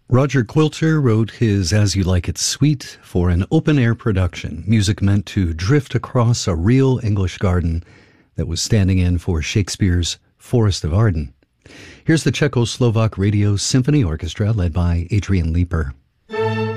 Roger Quilter wrote his As You Like It Suite for an open-air production, music meant to drift across a real English garden that was standing in for Shakespeare's Forest of Arden. Here's the Czechoslovak Radio Symphony Orchestra led by Adrian Leeper.